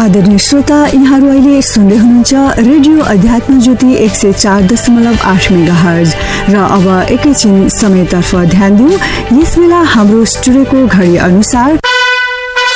आदरणीय श्रोता, यहाँहरू अहिले सुन्दै हुनुहुन्छ रेडियो अध्यात्म ज्योति 104.8 मेगाहर्ज र अब एकैछिन समयतर्फ ध्यान दिउँ। यस बेला हाम्रो स्टुडियोको घडी अनुसार